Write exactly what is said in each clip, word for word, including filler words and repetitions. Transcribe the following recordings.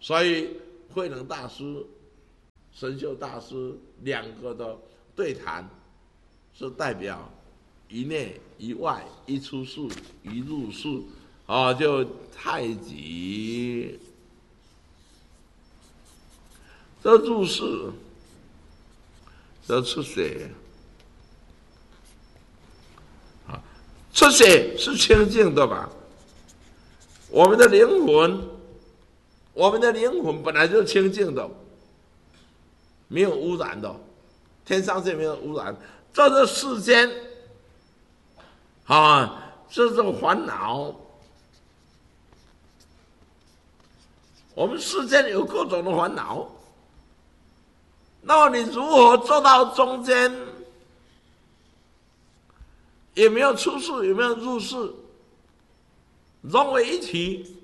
所以慧能大师、神秀大师两个的对谈，是代表一内一外，一出世一入世，啊，就太极。这入世，这出血，啊，出血是清净的吧？我们的灵魂，我们的灵魂本来就是清净的，没有污染的，天上界没有污染。这个世间，啊，这种烦恼，我们世间有各种的烦恼。那么你如何做到中间？也没有出世，也没有入世，融为一体。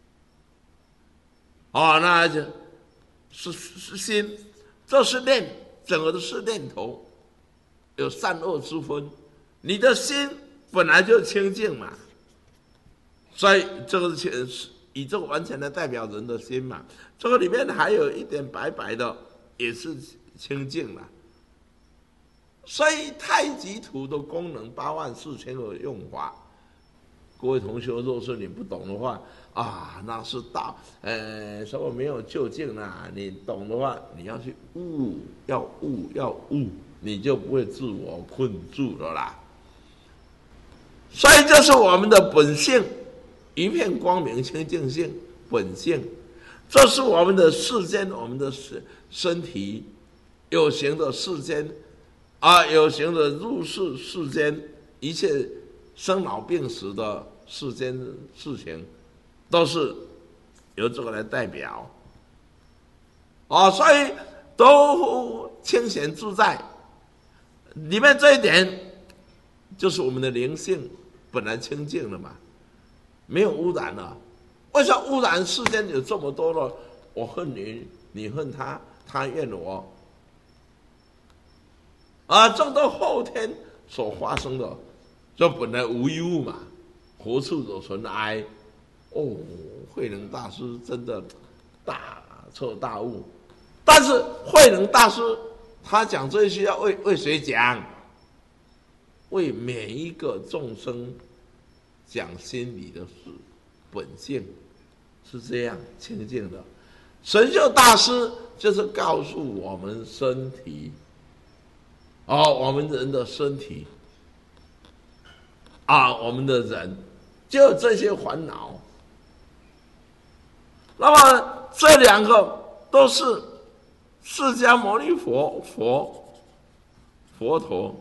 哦，那就是是心，这是念，整个都是念头，有善恶之分。你的心本来就清净嘛，所以这个是宇宙完全的代表人的心嘛。这个里面还有一点白白的。也是清净了，所以太极图的功能八万四千个用法，各位同学，若是你不懂的话啊，那是道，呃，什么没有究竟啊？你懂的话，你要去悟，要悟，要悟，你就不会自我困住了啦。所以这是我们的本性，一片光明清净性本性。这是我们的世间，我们的身体有形的世间啊，有形的入世世间，一切生老病死的世间事情，都是由这个来代表啊，所以都清闲自在。里面这一点，就是我们的灵性本来清净了嘛，没有污染了。为什么污染世间有这么多了？我恨你，你恨他，他怨我，啊，这都后天所发生的，这本来无一物嘛，何处有存哀？哦，慧能大师真的大彻大悟，但是慧能大师他讲这些要为为谁讲？为每一个众生讲心理的事。本性是这样清净的，神秀大师就是告诉我们身体，哦，我们人的身体，啊，我们的人就有这些烦恼。那么这两个都是释迦牟尼佛佛佛陀。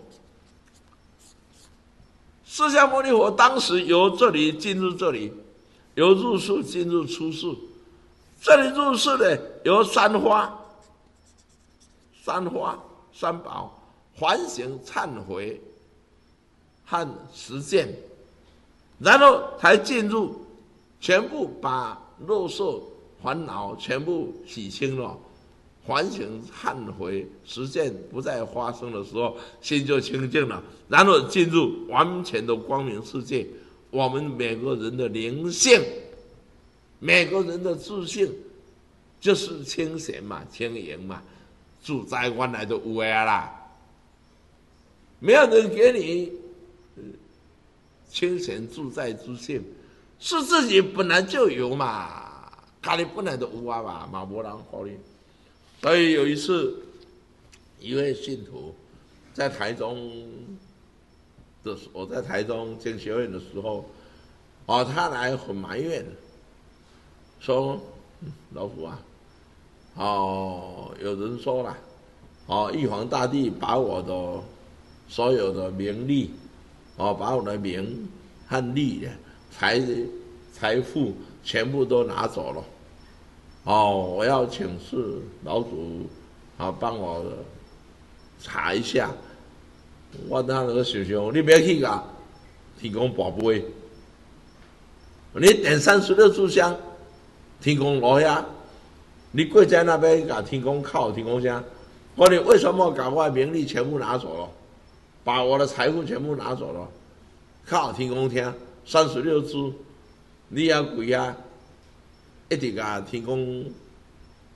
释迦牟尼佛当时由这里进入这里。由入世进入出世，这里入世呢，由三花、三花、三宝反省、忏悔和实践，然后才进入，全部把肉色烦恼全部洗清了，反省、忏悔、实践不再发生的时候，心就清净了，然后进入完全的光明世界。我们每个人的灵性，每个人的自性，就是清闲嘛、轻盈嘛，自在原来就有的啦。没有人给你清闲自在之性，是自己本来就有嘛，家里本来就有啊嘛，嘛没人给你。所以有一次，一位信徒在台中。我在台中经学院的时候，哦，他来很埋怨，说、嗯、老虎啊，哦，有人说了，哦，玉皇大帝把我的所有的名利，哦，把我的名和利财财富全部都拿走了，哦，我要请示老祖，啊，帮我查一下。我当时想想，你不要去啊！天公宝贝，你点三十六炷香，天公落下，你跪在那边给天公靠天公香，我你为什么把我的名利全部拿走了，把我的财富全部拿走了？靠天公听，三十六炷，你要跪啊，一直给天公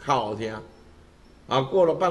较好听。啊，过了半。